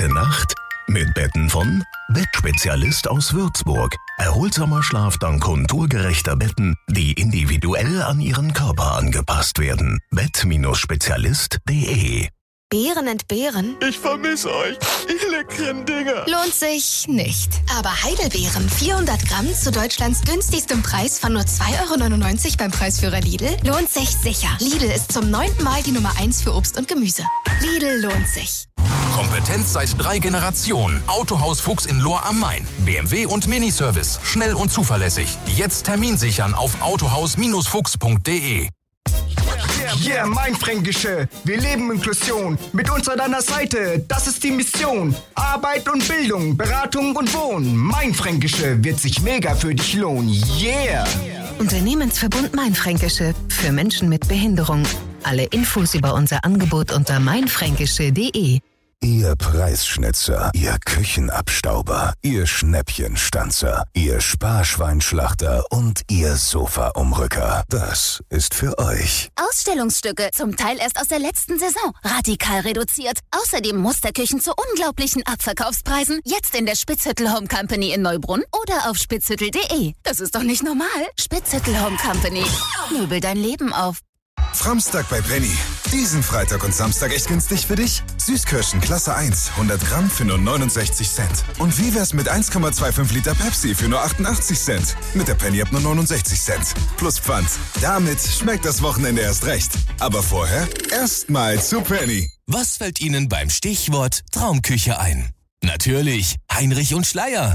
Gute Nacht mit Betten von Bettspezialist aus Würzburg. Erholsamer Schlaf dank konturgerechter Betten, die individuell an Ihren Körper angepasst werden. Bett-spezialist.de. Beeren entbehren? Ich vermisse euch, ihr leckeren Dinger. Lohnt sich nicht. Aber Heidelbeeren, 400 Gramm zu Deutschlands günstigstem Preis von nur 2,99 € beim Preisführer Lidl, lohnt sich sicher. Lidl ist zum 9. Mal die Nummer 1 für Obst und Gemüse. Lidl lohnt sich. Kompetenz seit 3 Generationen. Autohaus Fuchs in Lohr am Main. BMW und Miniservice. Schnell und zuverlässig. Jetzt Termin sichern auf autohaus-fuchs.de. Yeah, Mainfränkische, wir leben Inklusion. Mit uns an deiner Seite, das ist die Mission. Arbeit und Bildung, Beratung und Wohnen. Mainfränkische wird sich mega für dich lohnen. Yeah! Unternehmensverbund Mainfränkische für Menschen mit Behinderung. Alle Infos über unser Angebot unter mainfränkische.de. Ihr Preisschnitzer, Ihr Küchenabstauber, Ihr Schnäppchenstanzer, Ihr Sparschweinschlachter und Ihr Sofaumrücker. Das ist für euch. Ausstellungsstücke, zum Teil erst aus der letzten Saison. Radikal reduziert. Außerdem Musterküchen zu unglaublichen Abverkaufspreisen. Jetzt in der Spitzhüttel Home Company in Neubrunn oder auf spitzhüttel.de. Das ist doch nicht normal. Spitzhüttel Home Company. Möbel dein Leben auf. Framstag bei Penny. Diesen Freitag und Samstag echt günstig für dich? Süßkirschen Klasse 1, 100 Gramm für nur 69 Cent. Und wie wär's mit 1,25 Liter Pepsi für nur 88 Cent? Mit der Penny ab nur 69 Cent. Plus Pfand. Damit schmeckt das Wochenende erst recht. Aber vorher erstmal zu Penny. Was fällt Ihnen beim Stichwort Traumküche ein? Natürlich Heinrich und Schleyer.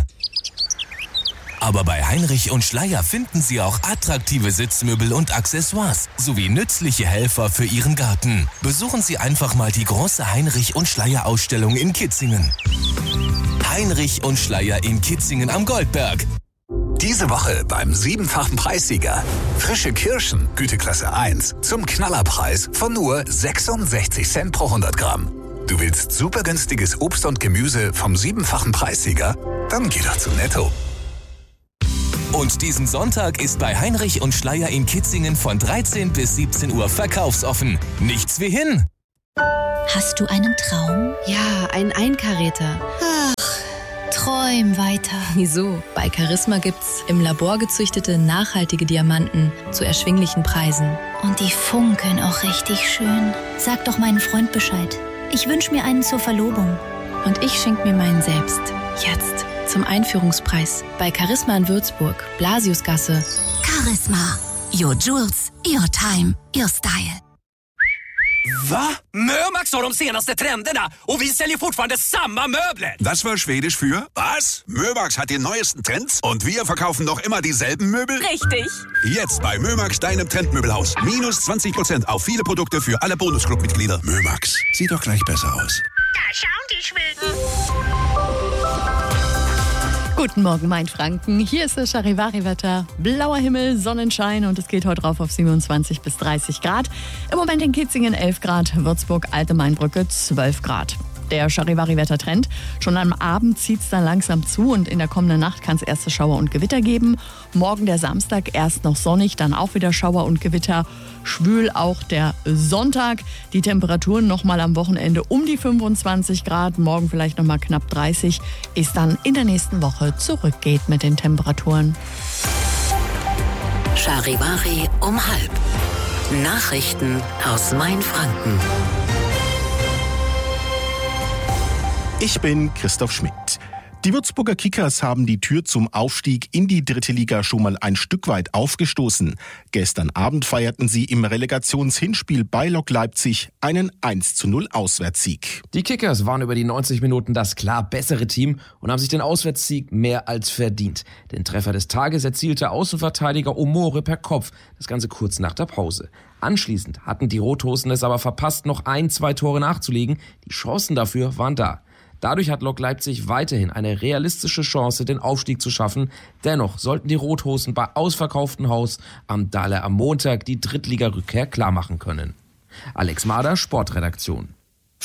Aber bei Heinrich und Schleyer finden Sie auch attraktive Sitzmöbel und Accessoires sowie nützliche Helfer für Ihren Garten. Besuchen Sie einfach mal die große Heinrich und Schleyer Ausstellung in Kitzingen. Heinrich und Schleyer in Kitzingen am Goldberg. Diese Woche beim 7-fachen Preissieger. Frische Kirschen, Güteklasse 1, zum Knallerpreis von nur 66 Cent pro 100 Gramm. Du willst super günstiges Obst und Gemüse vom 7-fachen Preissieger? Dann geh doch zu Netto. Und diesen Sonntag ist bei Heinrich und Schleyer in Kitzingen von 13 bis 17 Uhr verkaufsoffen. Nichts wie hin! Hast du einen Traum? Ja, einen Einkaräter. Ach, träum weiter. Wieso? Bei Charisma gibt's im Labor gezüchtete, nachhaltige Diamanten zu erschwinglichen Preisen. Und die funkeln auch richtig schön. Sag doch meinen Freund Bescheid. Ich wünsch mir einen zur Verlobung. Und ich schenk mir meinen selbst. Jetzt. Zum Einführungspreis bei Charisma in Würzburg, Blasiusgasse. Charisma. Your jewels, your time, your style. Va? Mömax har de senaste trenderna och vi säljer fortfarande samma möbler. Das war Schwedisch für was? Mömax hat die neuesten Trends und wir verkaufen noch immer dieselben Möbel? Richtig. Jetzt bei Mömax, deinem Trendmöbelhaus. Minus 20% auf viele Produkte für alle Bonusclub-Mitglieder. Mömax, sieht doch gleich besser aus. Da schauen die Schweden. Guten Morgen, Mainfranken. Hier ist das Charivari-Wetter. Blauer Himmel, Sonnenschein und es geht heute rauf auf 27 bis 30 Grad. Im Moment in Kitzingen 11 Grad, Würzburg, Alte Mainbrücke 12 Grad. Der Charivari-Wetter-Trend. Schon am Abend zieht es dann langsam zu und in der kommenden Nacht kann es erste Schauer und Gewitter geben. Morgen der Samstag erst noch sonnig, dann auch wieder Schauer und Gewitter. Schwül auch der Sonntag. Die Temperaturen nochmal am Wochenende um die 25 Grad. Morgen vielleicht nochmal knapp 30. Ist dann in der nächsten Woche zurückgeht mit den Temperaturen. Charivari um 12:30. Nachrichten aus Mainfranken. Ich bin Christoph Schmidt. Die Würzburger Kickers haben die Tür zum Aufstieg in die 3. Liga schon mal ein Stück weit aufgestoßen. Gestern Abend feierten sie im Relegationshinspiel bei Lok Leipzig einen 1:0 Auswärtssieg. Die Kickers waren über die 90 Minuten das klar bessere Team und haben sich den Auswärtssieg mehr als verdient. Den Treffer des Tages erzielte Außenverteidiger Omore per Kopf, das Ganze kurz nach der Pause. Anschließend hatten die Rothosen es aber verpasst, noch 1-2 Tore nachzulegen. Die Chancen dafür waren da. Dadurch hat Lok Leipzig weiterhin eine realistische Chance, den Aufstieg zu schaffen. Dennoch sollten die Rothosen bei ausverkauftem Haus am Dalle am Montag die Drittliga-Rückkehr klarmachen können. Alex Mader, Sportredaktion.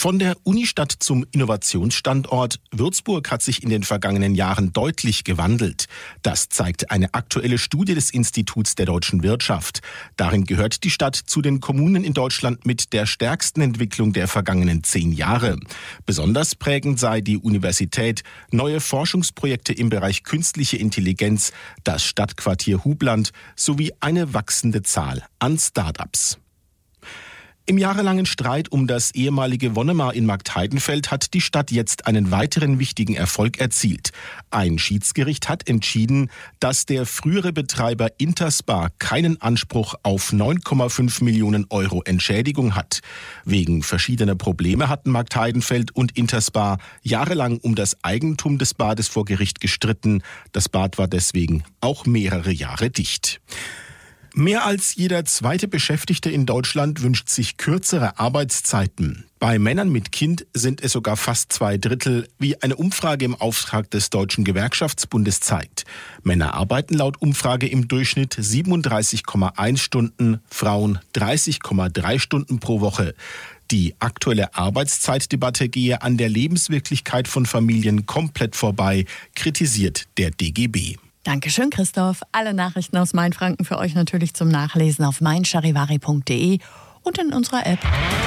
Von der Unistadt zum Innovationsstandort. Würzburg hat sich in den vergangenen Jahren deutlich gewandelt. Das zeigt eine aktuelle Studie des Instituts der deutschen Wirtschaft. Darin gehört die Stadt zu den Kommunen in Deutschland mit der stärksten Entwicklung der vergangenen 10 Jahre. Besonders prägend sei die Universität, neue Forschungsprojekte im Bereich künstliche Intelligenz, das Stadtquartier Hubland sowie eine wachsende Zahl an Start-ups. Im jahrelangen Streit um das ehemalige Wonnemar in Marktheidenfeld hat die Stadt jetzt einen weiteren wichtigen Erfolg erzielt. Ein Schiedsgericht hat entschieden, dass der frühere Betreiber Interspar keinen Anspruch auf 9,5 Millionen Euro Entschädigung hat. Wegen verschiedener Probleme hatten Marktheidenfeld und Interspar jahrelang um das Eigentum des Bades vor Gericht gestritten. Das Bad war deswegen auch mehrere Jahre dicht. Mehr als jeder zweite Beschäftigte in Deutschland wünscht sich kürzere Arbeitszeiten. Bei Männern mit Kind sind es sogar fast 2/3, wie eine Umfrage im Auftrag des Deutschen Gewerkschaftsbundes zeigt. Männer arbeiten laut Umfrage im Durchschnitt 37,1 Stunden, Frauen 30,3 Stunden pro Woche. Die aktuelle Arbeitszeitdebatte gehe an der Lebenswirklichkeit von Familien komplett vorbei, kritisiert der DGB. Dankeschön, Christoph. Alle Nachrichten aus Mainfranken für euch natürlich zum Nachlesen auf meincharivari.de und in unserer App.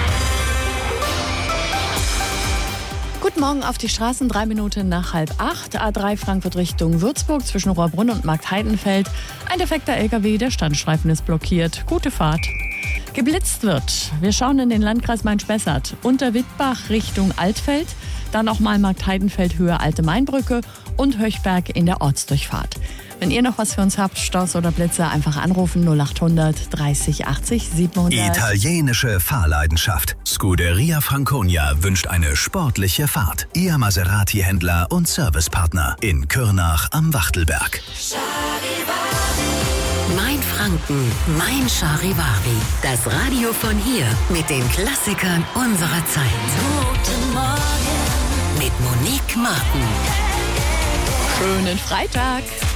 Guten Morgen auf die Straßen, 3 Minuten nach 7:30. A3 Frankfurt Richtung Würzburg zwischen Rohrbrunn und Marktheidenfeld. Ein defekter LKW, der Standstreifen ist blockiert. Gute Fahrt. Geblitzt wird. Wir schauen in den Landkreis Main-Spessart. Unter Wittbach Richtung Altfeld. Dann auch mal Marktheidenfeld Höhe Alte Mainbrücke und Höchberg in der Ortsdurchfahrt. Wenn ihr noch was für uns habt, Staus oder Blitze, einfach anrufen 0800 30 80 700. Italienische Fahrleidenschaft. Scuderia Franconia wünscht eine sportliche Fahrt. Ihr Maserati-Händler und Servicepartner in Kürnach am Wachtelberg. Mainfranken, Mein Charivari. Das Radio von hier mit den Klassikern unserer Zeit. Guten Morgen mit Monique Martin. Schönen Freitag.